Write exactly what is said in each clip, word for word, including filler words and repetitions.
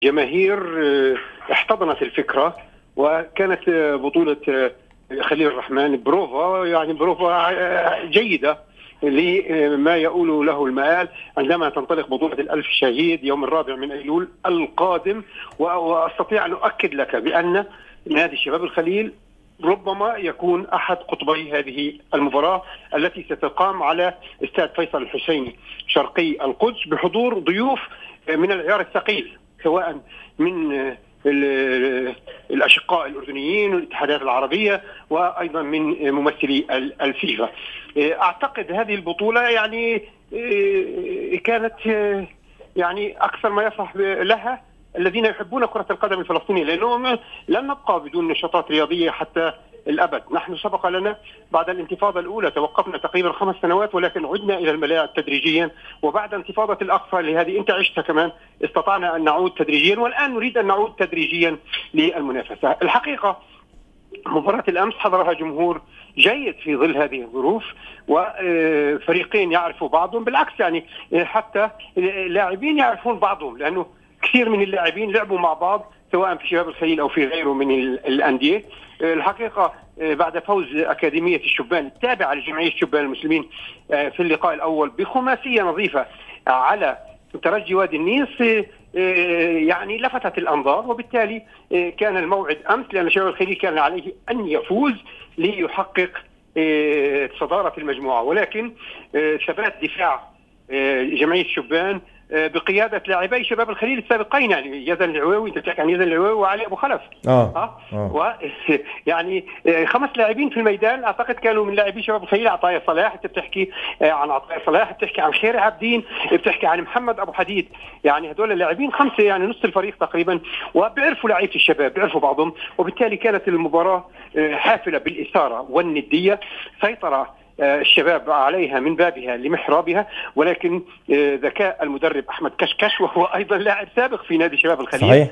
جماهير احتضنت الفكرة، وكانت بطولة خليل الرحمن بروفا، يعني بروفا جيدة لما يؤول له المآل عندما تنطلق بطولة الألف شهيد يوم الرابع من أيلول القادم. وأستطيع أن أؤكد لك بأن نادي الشباب الخليل ربما يكون أحد قطبي هذه المباراة التي ستقام على استاد فيصل الحسيني شرقي القدس بحضور ضيوف من العيار الثقيل، سواء من الأشقاء الأردنيين والاتحادات العربية وأيضا من ممثلي الفيفا. أعتقد هذه البطولة يعني كانت يعني أكثر ما يفرح لها الذين يحبون كرة القدم الفلسطينية، لأنهم لن نبقى بدون نشاطات رياضية حتى الأبد. نحن سبق لنا بعد الانتفاضة الأولى توقفنا تقريبا خمس سنوات، ولكن عدنا إلى الملاعب تدريجيا، وبعد انتفاضة الأقصى اللي هذه أنت عشتها كمان استطعنا أن نعود تدريجيا، والآن نريد أن نعود تدريجيا للمنافسة. الحقيقة مباراة الأمس حضرها جمهور جيد في ظل هذه الظروف، وفريقين يعرفوا بعضهم، بالعكس يعني حتى اللاعبين يعرفون بعضهم، لأنه كثير من اللاعبين لعبوا مع بعض سواء في شباب الخليل أو في غيره من الأندية. الحقيقة بعد فوز أكاديمية الشبان التابعة لجمعية الشبان المسلمين في اللقاء الأول بخماسية نظيفة على ترجي وادي النيس يعني لفتت الأنظار، وبالتالي كان الموعد أمس، لأن شباب الخليل كان عليه أن يفوز ليحقق صدارة المجموعة، ولكن ثبات دفاع جمعية الشبان بقيادة لاعبي شباب الخليل السابقين، يعني يزن العويوي، انت بتحكي عن يزن العويوي وعلي ابو خلف. اه, آه. آه. و يعني خمس لاعبين في الميدان اعتقد كانوا من لاعبي شباب الخليل. عطايا صلاح، انت بتحكي عن عطايا صلاح، بتحكي عن خير عابدين، بتحكي عن محمد ابو حديد، يعني هذول اللاعبين خمسه يعني نص الفريق تقريبا، وبيعرفوا لعيبه الشباب، بيعرفوا بعضهم، وبالتالي كانت المباراه حافله بالاثاره والنديه. سيطره الشباب عليها من بابها لمحرابها، ولكن ذكاء المدرب أحمد كشكش، وهو أيضا لاعب سابق في نادي شباب الخليل، صحيح.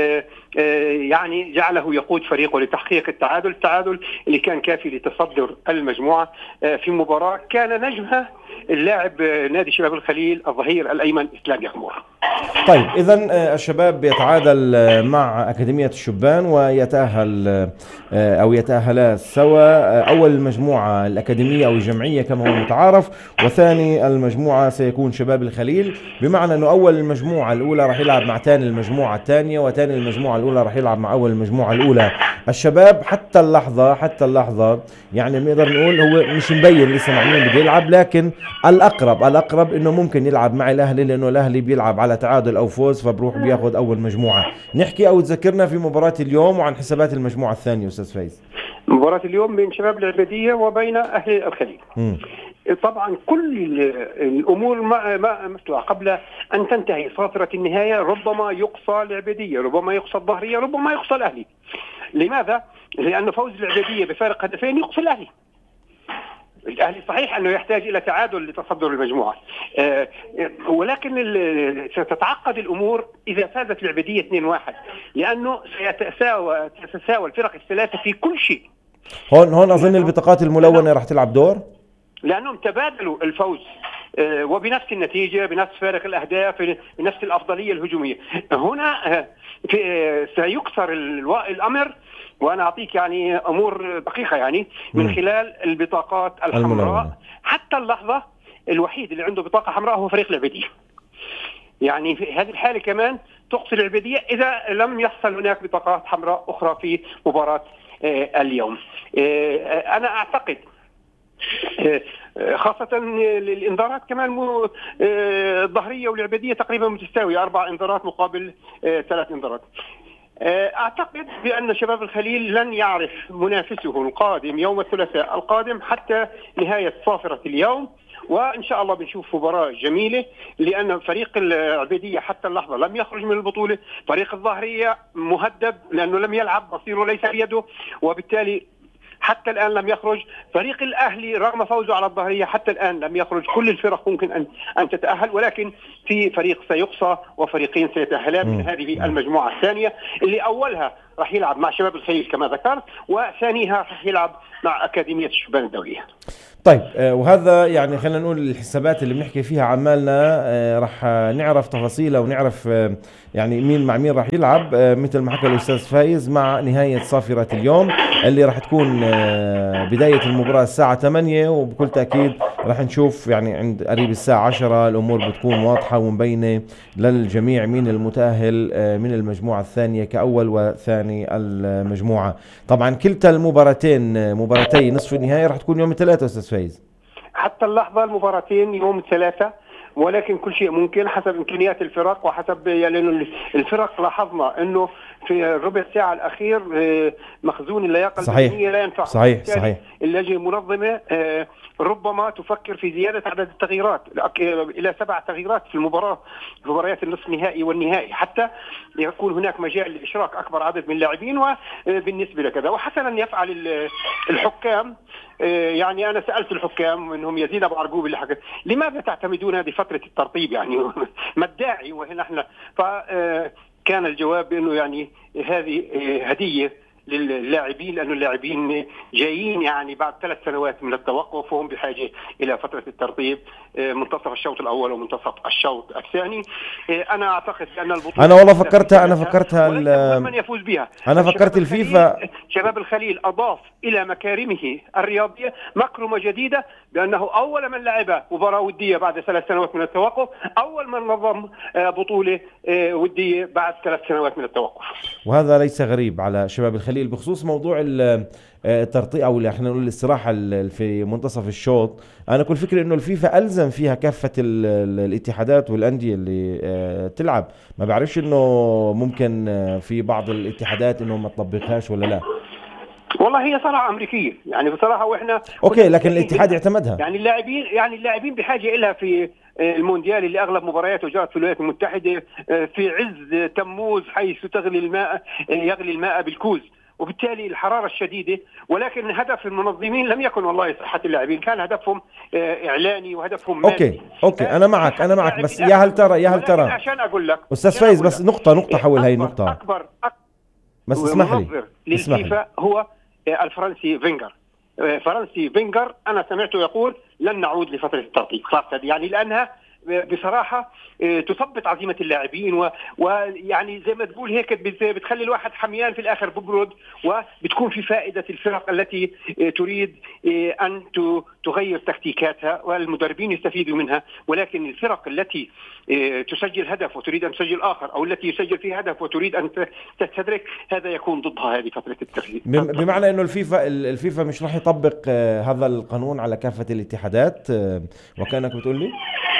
يعني جعله يقود فريقه لتحقيق التعادل التعادل اللي كان كافي لتصدر المجموعة في مباراة كان نجمها اللاعب نادي شباب الخليل الظهير الأيمن إسلام يغمور. طيب إذن الشباب يتعادل مع أكاديمية الشبان ويتأهل أو يتأهلا سوا. أول المجموعة الأكاديمية أو الجمعية كما هو متعارف، وثاني المجموعة سيكون شباب الخليل، بمعنى أنه أول المجموعة الأولى راح يلعب مع ثاني المجموعة الثانية، وثاني المجموعة الأولى راح يلعب مع أول المجموعة الأولى. الشباب حتى اللحظة حتى اللحظة يعني نقدر نقول هو مش مبين لسه مع مين بده يلعب، لكن الأقرب الأقرب إنه ممكن يلعب مع الأهلي، لأنه الأهلي بيلعب على تعادل أو فوز فبروح بياخذ أول مجموعة. نحكي أو تذكرنا في مباراة اليوم وعن حسابات المجموعة الثانية أستاذ فايز. مباراة اليوم بين شباب العبيدية وبين أهل الخليل. م. طبعا كل الأمور ما مفتوحة قبل أن تنتهي فترة النهاية. ربما يقصى العبيدية، ربما يقصى الظهرية، ربما يقصى الأهلي. لماذا؟ لأن فوز العبيدية بفارق هدفين يقصى الأهلي. الأهلي صحيح أنه يحتاج إلى تعادل لتصدر المجموعة، أه ولكن ستتعقد الأمور إذا فازت العبيدية اثنين واحد، لأنه سيتساوى تتساوى الفرق الثلاثة في كل شيء. هون هون أظن البطاقات الملونة راح تلعب دور، لأنهم تبادلوا الفوز أه وبنفس النتيجة، بنفس فارق الأهداف، بنفس الأفضلية الهجومية. هنا أه سيكسر الأمر، وأنا أعطيك يعني أمور دقيقة يعني من خلال البطاقات الحمراء. الملونة. حتى اللحظة الوحيد اللي عنده بطاقة حمراء هو فريق العبيدية. يعني في هذه الحالة كمان تقصي العبيدية إذا لم يحصل هناك بطاقات حمراء أخرى في مباراة آه اليوم. آه أنا أعتقد آه خاصة الانذارات كمان الظهرية والعبيدية تقريبا متساوية، أربع انذارات مقابل آه ثلاث انذارات. أعتقد بأن شباب الخليل لن يعرف منافسه القادم يوم الثلاثاء القادم حتى نهاية صافرة اليوم، وإن شاء الله بنشوف مباراة جميلة، لأن فريق العبيدية حتى اللحظة لم يخرج من البطولة. فريق الظهرية مهدد لأنه لم يلعب، مصيره ليس بيده، وبالتالي حتى الآن لم يخرج. فريق الأهلي رغم فوزه على الظهرية حتى الآن لم يخرج. كل الفرق ممكن أن أن تتأهل، ولكن في فريق سيقصى وفريقين سيتأهلان من هذه المجموعة الثانية اللي أولها راح يلعب مع شباب الخليل كما ذكرت، وثانيها راح يلعب مع أكاديمية الشبان الدولية. طيب وهذا يعني خلينا نقول الحسابات اللي بنحكي فيها عمالنا، راح نعرف تفاصيلها ونعرف يعني مين مع مين راح يلعب، مثل ما حكى الأستاذ فايز مع نهاية صافرة اليوم اللي راح تكون بداية المباراة الساعة ثمانية، وبكل تأكيد راح نشوف يعني عند قريب الساعة عشرة الأمور بتكون واضحة ومبينة للجميع مين المتأهل من المجموعة الثانية كأول وثاني المجموعة. طبعا كلتا المباراتين مباراتي نصف النهائي راح تكون يوم الثلاثاء أستاذ فايز. حتى اللحظة المباراتين يوم الثلاثاء، ولكن كل شيء ممكن حسب إمكانيات الفرق وحسب يعني الفرق. لاحظنا أنه في الربع ساعة الأخير مخزون اللياقة البدنية لا ينفع. صحيح صحيح. اللجنة المنظمة ربما تفكر في زيادة عدد التغييرات إلى سبع تغييرات في المباراة، مباريات النصف النهائي والنهائي، حتى يكون هناك مجال لإشراك أكبر عدد من اللاعبين. وبالنسبة لكذا وحسنا يفعل الحكام. يعني أنا سألت الحكام منهم يزيد أبو عرقوب اللي حكى لماذا تعتمدون هذه فترة الترطيب يعني ما الداعي وهنا احنا. فكان الجواب بأنه يعني هذه هدية للاعبين، لأنه اللاعبين جايين يعني بعد ثلاث سنوات من التوقف وهم بحاجة إلى فترة الترطيب منتصف الشوط الأول ومنتصف الشوط الثاني. أنا أعتقد أن البطولة أنا والله فكرتها أنا فكرتها من يفوز بها. أنا فكرت الفيفا. شباب الخليل أضاف إلى مكارمه الرياضية مكرمة جديدة بأنه أول من لعب مباراة ودية بعد ثلاث سنوات من التوقف، أول من نظم بطولة ودية بعد ثلاث سنوات من التوقف. وهذا ليس غريب على شباب الخليل. بخصوص موضوع الترطيب او اللي احنا نقول الاستراحه في منتصف الشوط، انا كل فكري انه الفيفا الزم فيها كافه الاتحادات والانديه اللي تلعب. ما بعرفش انه ممكن في بعض الاتحادات انه ما تطبقهاش ولا لا. والله هي صراحه امريكيه يعني بصراحه، واحنا اوكي لكن الاتحاد اعتمدها. يعني اللاعبين يعني اللاعبين بحاجه لها في المونديال اللي اغلب مبارياته جرت في الولايات المتحده في عز تموز، حيث تغلي الماء يغلي الماء بالكوز، وبالتالي الحراره الشديده. ولكن هدف المنظمين لم يكن والله صحه اللاعبين، كان هدفهم اعلاني وهدفهم مادي. اوكي اوكي انا معك انا معك بس يا هل ترى يا هل ترى عشان اقول لك استاذ فايز بس نقطه نقطه حول هاي النقطه. اكبر, أكبر بس اسمح لي للفيفا هو الفرنسي فينجر. فرنسي فينجر أنا سمعته يقول لن نعود لفترة الترطيب خلاص، يعني لأنها بصراحة تثبط عزيمة اللاعبين، ويعني زي ما تقول هيك بتخلي الواحد حميان في الآخر ببرد، وبتكون في فائدة الفرق التي تريد أن تغير تكتيكاتها والمدربين يستفيدوا منها. ولكن الفرق التي تسجل هدف وتريد أن تسجل آخر، أو التي يسجل فيها هدف وتريد أن تستدرك، هذا يكون ضدها هذه فترة الترطيب. بمعنى أنه الفيفا الفيفا مش راح يطبق هذا القانون على كافة الاتحادات وكأنك بتقول لي؟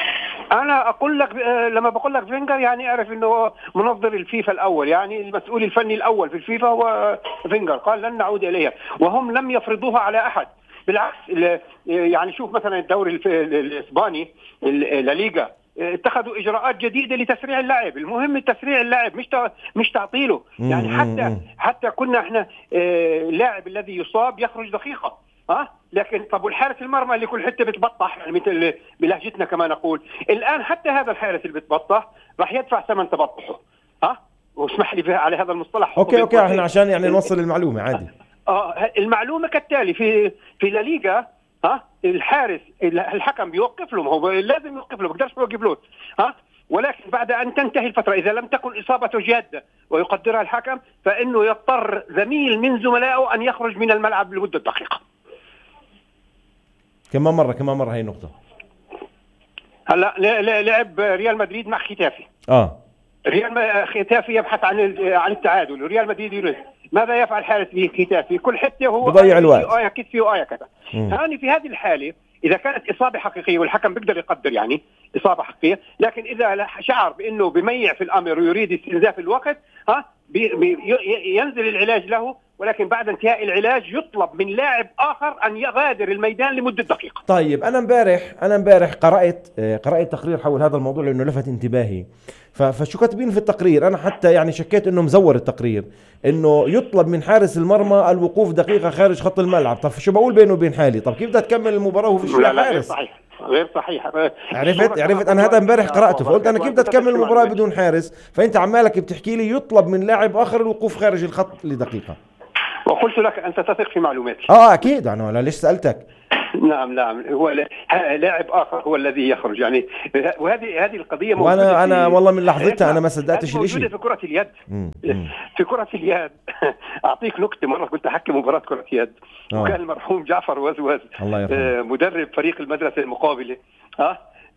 أنا أقول لك لما بقول لك فينجر يعني أعرف إنه منظر الفيفا الأول، يعني المسؤول الفني الأول في الفيفا هو فينجر، قال لن نعود إليها، وهم لم يفرضوها على أحد. بالعكس يعني شوف مثلا الدوري الإسباني الليغا اتخذوا إجراءات جديدة لتسريع اللاعب. المهم تسريع اللاعب مش مش تعطيله، يعني حتى حتى كنا احنا اللاعب الذي يصاب يخرج دقيقة ها، لكن طب والحارس المرمى اللي كل حته بتبطح يعني مثل بلهجتنا كما نقول الان، حتى هذا الحارس اللي بتبطح راح يدفع ثمن تبطحه ها، واسمح لي على هذا المصطلح. اوكي اوكي احنا عشان يعني نوصل المعلومه عادي. اه المعلومه كالتالي، في في لا ليغا ها الحارس الحكم بيوقف له، هو لازم يوقف له، بقدرش يوقف له ها، ولكن بعد أن تنتهي الفترة إذا لم تكن إصابته جادة ويقدرها الحكم، فإنه يضطر زميل من زملائه أن يخرج من الملعب لمدة دقيقة. كمان مرة كمان مرة هي النقطة. هلا لعب ريال مدريد مع ختافي. اه ريال ختافي يبحث عن عن التعادل، وريال مدريد يريد. ماذا يفعل حارس ختافي؟ كل حته هو بضيع الوقت. آية كتفي وآية كذا. هاني في هذه الحالة إذا كانت إصابة حقيقية والحكم بيقدر يقدر يعني إصابة حقيقية، لكن إذا شعر بأنه بميع في الأمر ويريد استنزاف الوقت ها بي بي ينزل العلاج له، ولكن بعد انتهاء العلاج يطلب من لاعب آخر أن يغادر الميدان لمدة دقيقة. طيب أنا امبارح أنا امبارح قرأت قرأت تقرير حول هذا الموضوع لأنه لفت انتباهي. فشو كاتبين في التقرير؟ أنا حتى يعني شكيت إنه مزور التقرير، إنه يطلب من حارس المرمى الوقوف دقيقة خارج خط الملعب. طب شو بقول بينه وبين حالي؟ طب كيف بدها تكمل المباراة وفي شو حارس؟ صحيح غير صحيح. عرفت عرفت انا هذا امبارح قراته، فقلت انا كيف بدي تكمل المباراه بدون حارس؟ فانت عمالك بتحكي لي يطلب من لاعب اخر الوقوف خارج الخط لدقيقه، وقلت لك انت تثق في معلوماتي. اه اكيد، انا ولا ليش سالتك. نعم نعم، هو لاعب اخر هو الذي يخرج يعني، وهذه هذه القضيه موجوده. وانا انا والله من لحظتها انا ما صدقتش الشيء. موجوده في كره اليد. في كره اليد اعطيك نكته. مره كنت احكي مباراه كره يد، وكان المرحوم جعفر وزوز مدرب فريق المدرسه المقابله، ها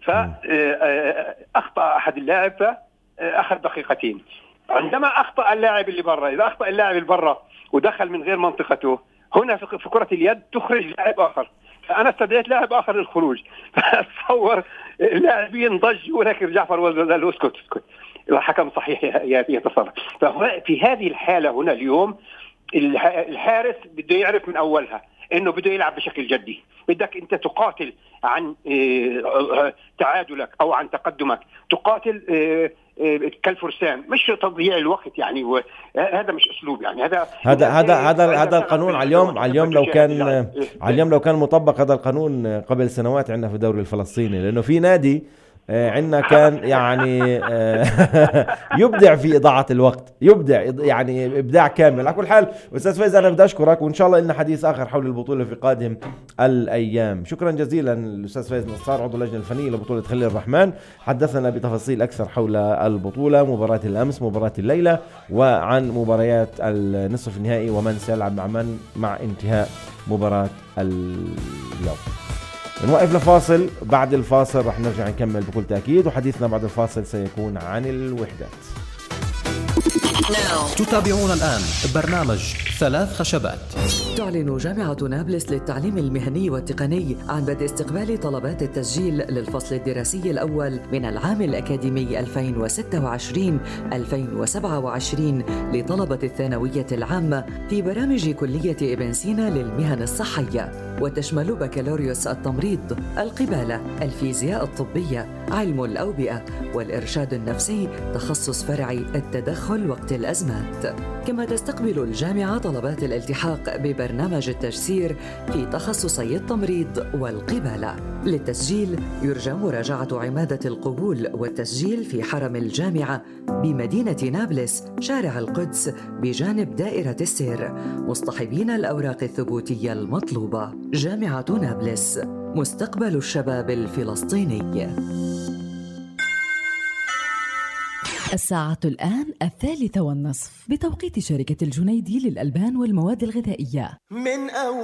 فاخطا احد اللاعب فاخذ دقيقتين. عندما اخطا اللاعب اللي برا، اذا اخطا اللاعب اللي برا ودخل من غير منطقته، هنا في كره اليد تخرج لاعب اخر. فأنا استدعيت لاعب آخر للخروج، فأتصور اللاعبين ضجوا، ولكن جعفر وزوز قال اسكت اسكت، الحكم صحيح يتصرف. ففي هذه الحالة هنا اليوم الحارس بده يعرف من أولها إنه بده يلعب بشكل جدي. بدك أنت تقاتل عن تعادلك أو عن تقدمك، تقاتل كالفرسان، مش تضييع الوقت يعني. هذا مش اسلوب يعني. هذا هذا هذا هذا هذا القانون على اليوم على اليوم لو كان على اليوم لو كان مطبق هذا القانون قبل سنوات عندنا في الدوري الفلسطيني، لانه في نادي عندنا كان يعني يبدع في إضاعة الوقت، يبدع يعني إبداع كامل. على كل حال أستاذ فايز أنا بدي أشكرك، وإن شاء الله إن حديث آخر حول البطولة في قادم الأيام. شكرا جزيلا الأستاذ فايز نصار عضو اللجنة الفنية لبطولة خليل الرحمن، حدثنا بتفاصيل أكثر حول البطولة، مباراة الأمس، مباراة الليلة، وعن مباريات النصف النهائي ومن سيلعب مع من مع انتهاء مباراة اليوم. نوقف لفاصل، بعد الفاصل رح نرجع نكمل بكل تأكيد، وحديثنا بعد الفاصل سيكون عن الوحدات. تتابعون الآن برنامج ثلاث خشبات. تعلن جامعة نابلس للتعليم المهني والتقني عن بدء استقبال طلبات التسجيل للفصل الدراسي الأول من العام الأكاديمي ألفين وستة وعشرين ألفين وسبعة وعشرين لطلبة الثانوية العامة في برامج كلية ابن سينا للمهن الصحية، وتشمل بكالوريوس التمريض، القبالة، الفيزياء الطبية، علم الأوبئة، والإرشاد النفسي، تخصص فرعي التدخل وقت الأزمات. كما تستقبل الجامعة طلبات الالتحاق ببرنامج التجسير في تخصصي التمريض والقبالة. للتسجيل يرجى مراجعة عمادة القبول والتسجيل في حرم الجامعة بمدينة نابلس، شارع القدس بجانب دائرة السير، مصطحبين الأوراق الثبوتية المطلوبة. جامعة نابلس، مستقبل الشباب الفلسطيني. الساعة الآن الثالثة والنصف بتوقيت شركة الجنيدي للألبان والمواد الغذائية. من أول